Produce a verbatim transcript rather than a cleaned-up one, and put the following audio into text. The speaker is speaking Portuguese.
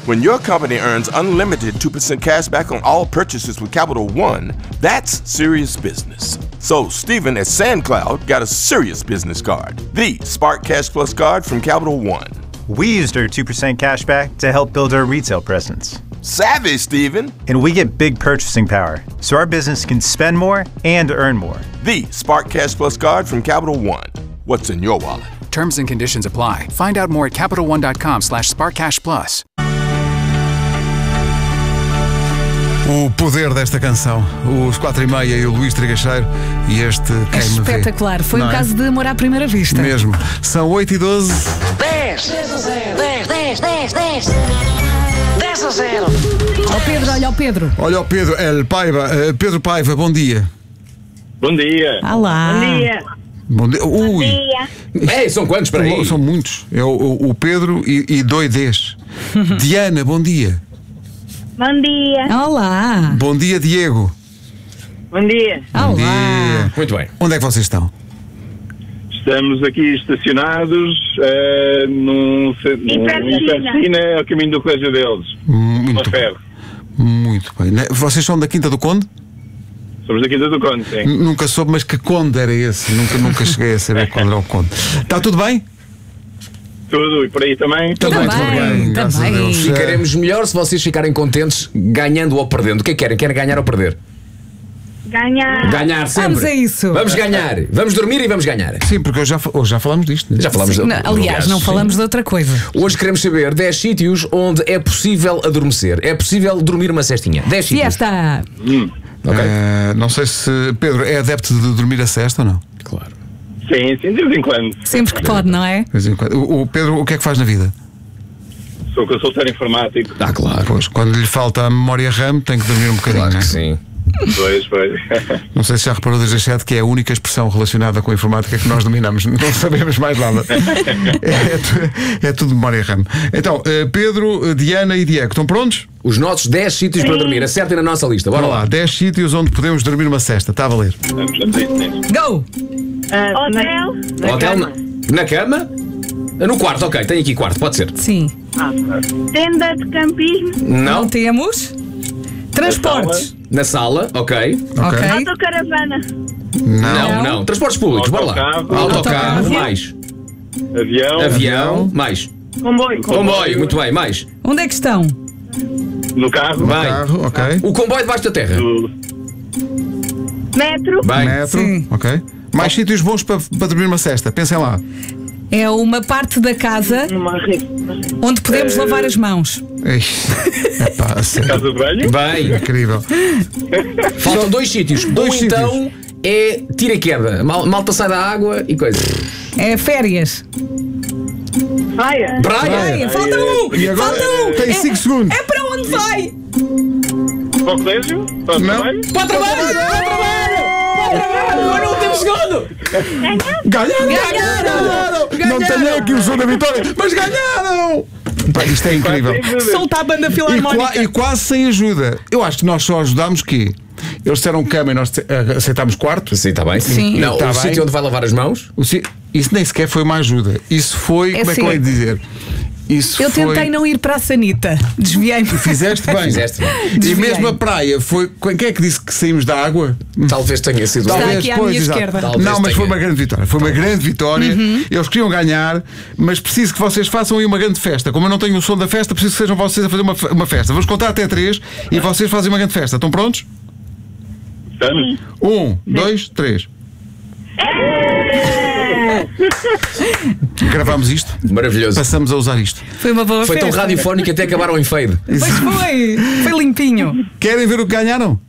When your company earns unlimited two percent cash back on all purchases with Capital One, that's serious business. So Stephen at SandCloud got a serious business card, the Spark Cash Plus card from Capital One. We used our two percent cash back to help build our retail presence. Savvy, Stephen. And we get big purchasing power, so our business can spend more and earn more. The Spark Cash Plus card from Capital One. What's in your wallet? Terms and conditions apply. Find out more at Capital One dot com slash Spark Cash Plus. O poder desta canção, os quatro e meia e o Luís Trigacheiro e este É Quem Me Vê. espetacular, foi Não um é? caso de amor à primeira vista. Mesmo. São oito e doze. dez, dez a zero, dez, dez, dez, dez, dez a zero. Ó Pedro, olha o Pedro. Olha o Pedro, El Paiva. Uh, Pedro Paiva, bom dia. Bom dia. Olá. Bom dia. Bom dia. Ui, Ei, são quantos para aí? são muitos. É o, o- o Pedro e, e doidez. Diana, bom dia. Bom dia. Olá. Bom dia, Diego. Bom dia. Bom Olá. dia. Muito bem. Onde é que vocês estão? Estamos aqui estacionados uh, num, ce- num, perto num de China. China, ao caminho do colégio deles. Muito Uma bem. ferro. Muito bem. Ne- Vocês são da Quinta do Conde? Somos daqui do Conde, sim. N- Nunca soube, mas que Conde era esse? Nunca, nunca cheguei a saber qual era o Conde. Está tudo bem? Tudo, e por aí também? Tudo Também, tudo bem, graças a também. Deus. Ficaremos melhor se vocês ficarem contentes ganhando ou perdendo. O que é que querem? Querem ganhar ou perder? Ganhar. Ganhar sempre. Vamos a isso. Vamos ganhar. Vamos dormir e vamos ganhar. Sim, porque hoje já, fa- hoje já falámos disto. né? Já falámos de- Não, aliás, não sim. falamos de outra coisa. Hoje queremos saber dez sítios onde é possível adormecer. É possível dormir uma cestinha. dez sítios. Fiesta. Ok. Eh, não sei se Pedro é adepto de dormir a cesta ou não. Claro. Sim, sim, de vez em quando. Sempre que pode, não é? De vez em quando. O, o Pedro, o que é que faz na vida? Sou consultor informático. Ah, claro. Pois, quando lhe falta a memória RAM, tem que dormir um bocadinho. Claro né? que sim. Pois, pois. Não sei se já reparou desde as sete que é a única expressão relacionada com a informática que nós dominamos. Não sabemos mais nada. É, tu- é tudo memória RAM. Então, eh, Pedro, Diana e Diego, estão prontos? Os nossos dez sítios para dormir. Acertem na nossa lista. Bora Bora lá, lá. dez sítios onde podemos dormir uma cesta. Está a valer. Vamos, vamos a isso, sim. Go! Ah, Hotel. No hotel na, na cama? No quarto, ok. Tem aqui quarto, pode ser. Sim. Tenda de campismo. Não. Não temos. Transportes. Na sala, ok. Ok. Autocaravana. Não, não. Transportes públicos, bora lá. Autocarro. Autocarro, Autocarro. mais. Avião. Avião, mais. Comboio. Comboio, muito bem, mais. Onde é que estão? No carro. Bem. Carro, ok. O comboio debaixo da terra. Do- Metro. Bem. Metro, Sim. ok. Mais sítios bons para, para dormir uma cesta. Pensem lá. É uma parte da casa Numa rede. onde podemos lavar as mãos. Ei, epá, a sério. Casa de banho. Bem. Incrível. Faltam dois sítios. Dois Ou então é tira-queda. Mal, malta sai da água e coisa. É férias. Praia. Praia. Praia. Falta um! E agora Falta um! tem cinco segundos. É para onde vai? Para o colégio. Para o Não. trabalho. Para o trabalho! Para o trabalho! Para o trabalho! Agora no último segundo! Ganharam! Ganharam! Não tenho aqui o som da vitória, mas ganharam! Pá, isto é incrível. Solta a banda E, filarmónica. qua- e quase sem ajuda. Eu acho que nós só ajudámos que eles disseram cama e nós eh, aceitámos quarto. Sim, está bem. Sim. Não, Tá o bem. sítio onde vai lavar as mãos. O si- Isso nem sequer foi uma ajuda. Isso foi. É como é que eu sim. ia dizer? Isso Eu foi. tentei não ir para a sanita. Desviei-me. Fizeste bem. Fizeste bem. E Desviei. mesmo a praia foi. Quem é que disse que saímos da água? Talvez tenha sido. Está Talvez, aqui à pois, minha exato. esquerda. Talvez Não, mas foi tenha. uma grande vitória. Foi uma grande vitória. Eles queriam ganhar, mas preciso que vocês façam aí uma grande festa. Como eu não tenho o som da festa, preciso que sejam vocês a fazer uma, fe- uma festa. Vamos contar até três e vocês fazem uma grande festa. Estão prontos? Estamos. Um, dois, três. Gravámos isto, Maravilhoso. passamos a usar isto. Foi uma boa Foi tão festa. radiofónico que até acabaram em fade. Pois foi. Foi limpinho. Querem ver o que ganharam?